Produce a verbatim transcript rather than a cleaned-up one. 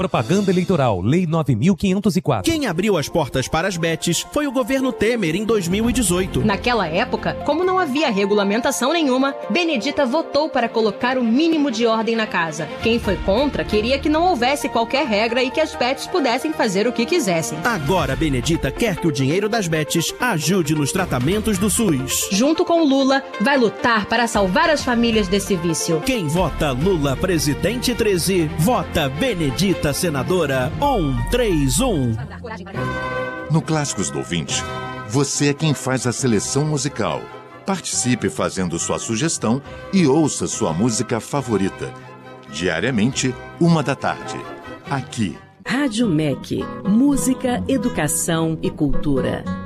Propaganda eleitoral, Lei nove mil quinhentos e quatro. Quem abriu as portas para as bets foi o governo Temer em dois mil e dezoito. Naquela época, como não havia regulamentação nenhuma, Benedita votou para colocar o mínimo de ordem na casa. Quem foi contra queria que não houvesse qualquer regra e que as bets pudessem fazer o que quisessem. Agora Benedita quer que o dinheiro das bets ajude nos tratamentos do SUS. Junto com Lula, vai lutar para salvar as famílias desse vício. Quem vota Lula presidente treze, vota Benedita senadora cento e trinta e um. No Clássicos do Ouvinte, você é quem faz a seleção musical. Participe fazendo sua sugestão e ouça sua música favorita. Diariamente, uma da tarde. Aqui. Rádio M E C. Música, educação e cultura.